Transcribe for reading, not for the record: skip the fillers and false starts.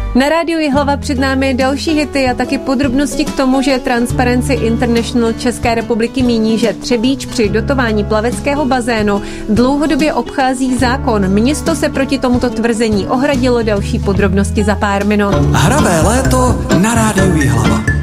Na rádiu Jihlava před námi další hity a taky podrobnosti k tomu, že Transparency International České republiky míní, že Třebíč při dotování plaveckého bazénu dlouhodobě obchází zákon. Město se proti tomuto tvrzení ohradilo. Další podrobnosti za pár minut. Hravé léto na rádiu Jihlava.